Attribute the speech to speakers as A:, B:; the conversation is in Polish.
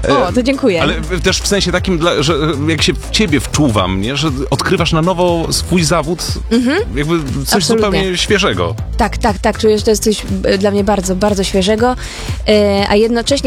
A: O, to dziękuję.
B: Ale też w sensie takim, że jak się w ciebie wczuwam, nie? Że odkrywasz na nowo swój zawód, jakby coś
A: Absolutnie.
B: zupełnie świeżego.
A: Tak. Czuję, że to jest coś dla mnie bardzo, bardzo świeżego, a jednocześnie